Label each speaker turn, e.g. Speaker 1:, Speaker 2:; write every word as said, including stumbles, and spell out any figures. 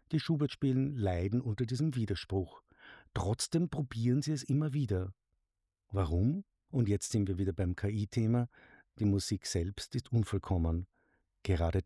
Speaker 1: die Schubert spielen, leiden unter diesem Widerspruch. Trotzdem probieren sie es immer wieder. Warum? Und jetzt sind wir wieder beim K I-Thema. Die Musik selbst ist unvollkommen. Gerade